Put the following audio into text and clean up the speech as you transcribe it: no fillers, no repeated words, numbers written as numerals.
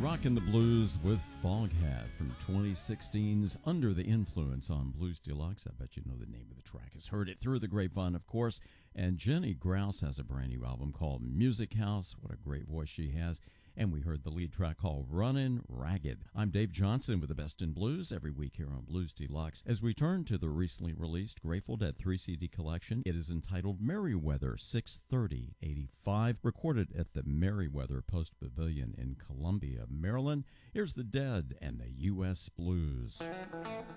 Rockin' the Blues with Foghat from 2016's Under the Influence on Blues Deluxe. I bet you know the name of the track. Has heard it through the grapevine, of course. And Jenny Grouse has a brand new album called Music House. What a great voice she has. And we heard the lead track called Runnin' Ragged. I'm Dave Johnson with the Best in Blues every week here on Blues Deluxe. As we turn to the recently released Grateful Dead 3-CD collection, it is entitled Merriweather 630-85, recorded at the Merriweather Post Pavilion in Columbia, Maryland. Here's the Dead and the U.S. Blues.